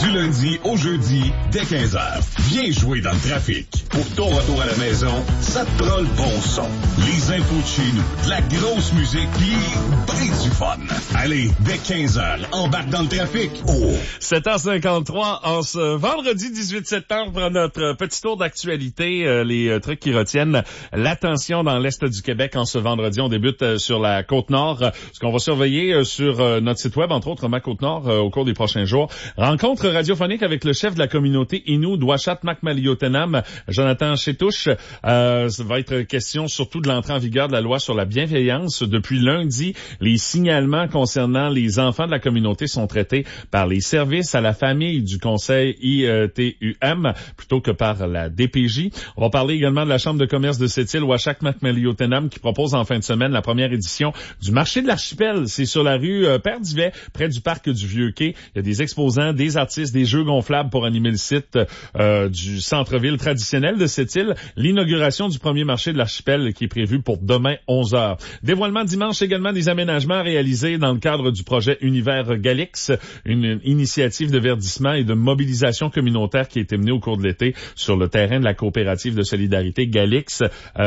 Du lundi au jeudi, dès 15h. Viens jouer dans le trafic. Pour ton retour à la maison, ça te prend le bon son. Les infos de chez nous, de la grosse musique, pis ben du fun. Allez, dès 15h, embarque dans le trafic. Oh! 7h53, en ce vendredi 18 septembre, notre petit tour d'actualité, les trucs qui retiennent l'attention dans l'Est du Québec en ce vendredi. On débute sur la Côte-Nord, ce qu'on va surveiller sur notre site web, entre autres, ma Côte-Nord, au cours des prochains jours. Rencontre radiophonique avec le chef de la communauté Innu d'Ouachat-Macmaliotenam, Jonathan Chétouche. Ça va être question surtout de l'entrée en vigueur de la loi sur la bienveillance. Depuis lundi, les signalements concernant les enfants de la communauté sont traités par les services à la famille du conseil ITUM plutôt que par la DPJ. On va parler également de la Chambre de commerce de cette île, Ouachak-Macmaliotenam, qui propose en fin de semaine la première édition du marché de l'archipel. C'est sur la rue Père-Divet, près du parc du Vieux-Quai. Il y a des exposants, des artistes, des jeux gonflables pour animer le site du centre-ville traditionnel de cette île. L'inauguration du premier marché de l'archipel qui est prévu pour demain 11h. Dévoilement dimanche également des aménagements réalisés dans le cadre du projet Univers Galix, une initiative de verdissement et de mobilisation communautaire qui a été menée au cours de l'été sur le terrain de la coopérative de solidarité Galix.